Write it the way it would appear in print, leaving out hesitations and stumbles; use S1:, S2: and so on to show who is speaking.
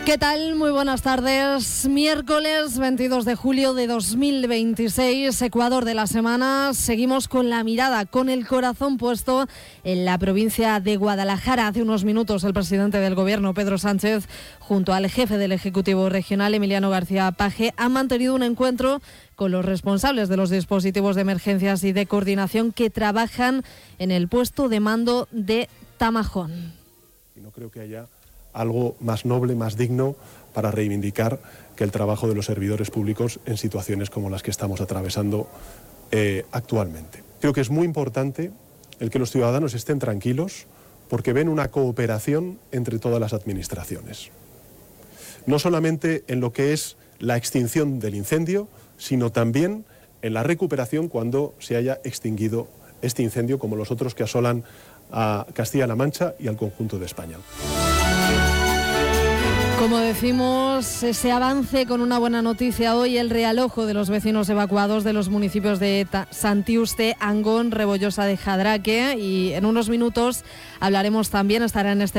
S1: ¿Qué tal? Muy buenas tardes. Miércoles 22 de julio de 2026, Ecuador de la semana. Seguimos con la mirada, con el corazón puesto en la provincia de Guadalajara. Hace unos minutos el presidente del Gobierno, Pedro Sánchez, junto al jefe del Ejecutivo Regional, Emiliano García Paje, han mantenido un encuentro con los responsables de los dispositivos de emergencias y de coordinación que trabajan en el puesto de mando de Tamajón.
S2: Y no creo que haya algo más noble, más digno para reivindicar que el trabajo de los servidores públicos en situaciones como las que estamos atravesando actualmente. Creo que es muy importante el que los ciudadanos estén tranquilos porque ven una cooperación entre todas las administraciones. No solamente en lo que es la extinción del incendio, sino también en la recuperación cuando se haya extinguido este incendio, como los otros que asolan a Castilla-La Mancha y al conjunto de España.
S1: Como decimos, ese avance con una buena noticia hoy, el realojo de los vecinos evacuados de los municipios de Santiuste, Angón, Rebollosa de Jadraque, y en unos minutos hablaremos también, estará en este